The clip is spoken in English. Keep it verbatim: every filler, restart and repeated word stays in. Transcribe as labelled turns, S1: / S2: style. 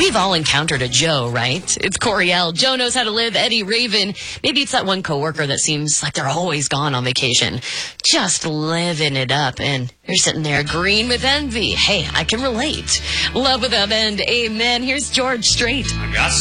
S1: We've all encountered a Joe, right? It's Coriel. Joe knows how to live. Eddie Raven. Maybe it's that one coworker that seems like they're always gone on vacation, just living it up, and you're sitting there green with envy. Hey, I can relate. Love without end. Amen. Here's George Strait.
S2: I got